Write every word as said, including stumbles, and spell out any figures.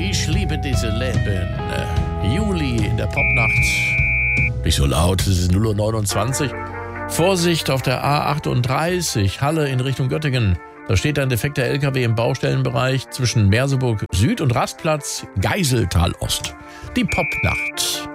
Ich liebe diese Leben. Juli in der Popnacht. Nicht so laut, es ist null Uhr neunundzwanzig. Vorsicht auf der A achtunddreißig, Halle in Richtung Göttingen. Da steht ein defekter L K W im Baustellenbereich zwischen Merseburg Süd und Rastplatz Geiseltal Ost. Die Popnacht.